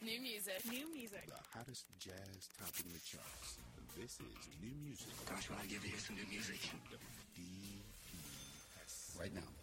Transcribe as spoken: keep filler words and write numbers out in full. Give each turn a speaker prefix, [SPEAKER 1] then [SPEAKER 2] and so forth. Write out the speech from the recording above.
[SPEAKER 1] New music.
[SPEAKER 2] New music.
[SPEAKER 3] The hottest jazz topping the charts. This is New Music.
[SPEAKER 4] Gosh, when I give you some new music.
[SPEAKER 3] W D P S.
[SPEAKER 4] Right now.